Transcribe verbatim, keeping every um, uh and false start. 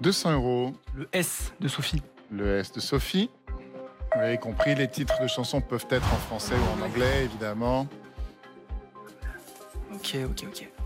deux cents euros. Le S de Sophie. Le S de Sophie. Vous avez compris, les titres de chansons peuvent être en français ou en anglais, évidemment. Ok, ok, ok.